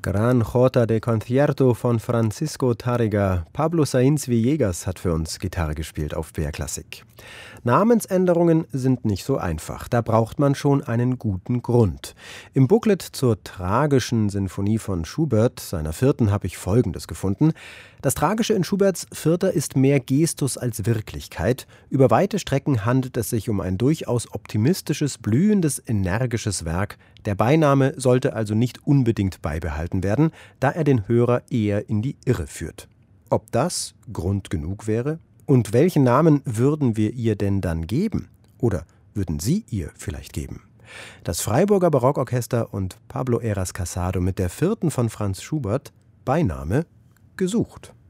Gran Jota de Concierto von Francisco Tárrega. Pablo Sáenz Villegas hat für uns Gitarre gespielt auf BR Klassik. Namensänderungen sind nicht so einfach. Da braucht man schon einen guten Grund. Im Booklet zur tragischen Sinfonie von Schubert, seiner vierten, habe ich Folgendes gefunden. Das Tragische in Schuberts Vierter ist mehr Gestus als Wirklichkeit. Über weite Strecken handelt es sich um ein durchaus optimistisches, blühendes, energisches Werk. Der Beiname sollte also nicht unbedingt beibehalten werden, da er den Hörer eher in die Irre führt. Ob das Grund genug wäre? Und welchen Namen würden wir ihr denn dann geben? Oder würden Sie ihr vielleicht geben? Das Freiburger Barockorchester und Pablo Heras Casado mit der vierten von Franz Schubert, Beiname Gesucht.